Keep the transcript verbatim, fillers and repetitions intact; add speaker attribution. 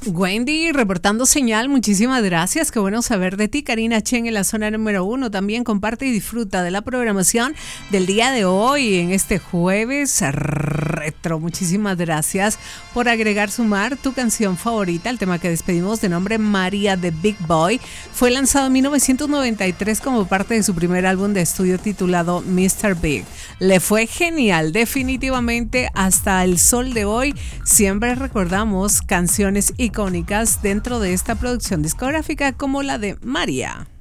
Speaker 1: Wendy, reportando señal, muchísimas gracias, qué bueno saber de ti. Karina Chen en la zona número uno, también comparte y disfruta de la programación del día de hoy, en este jueves retro. Muchísimas gracias por agregar, sumar tu canción favorita, el tema que despedimos de nombre María de Big Boy. Fue lanzado en mil novecientos noventa y tres como parte de su primer álbum de estudio titulado mister Big. Le fue genial, definitivamente hasta el sol de hoy. Siempre recordamos canciones icónicas dentro de esta producción discográfica como la de María.